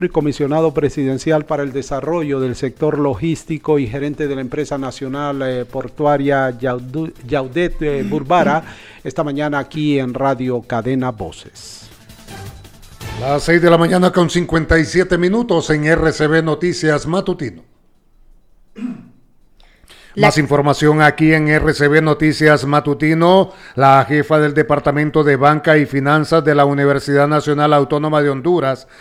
Comisionado presidencial para el desarrollo del sector logístico y gerente de la empresa nacional portuaria Yaudet Burbara, esta mañana aquí en Radio Cadena Voces. Las 6 de la mañana con 57 minutos en RCB Noticias Matutino. Más información aquí en RCB Noticias Matutino. La jefa del Departamento de Banca y Finanzas de la Universidad Nacional Autónoma de Honduras,